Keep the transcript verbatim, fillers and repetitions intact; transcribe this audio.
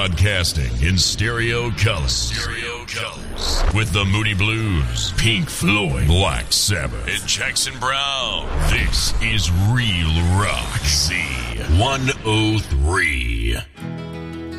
Broadcasting in stereo colors. Stereo colors. With the Moody Blues, Pink Floyd, Black Sabbath, and Jackson Brown. This is Real Rock Z one oh three.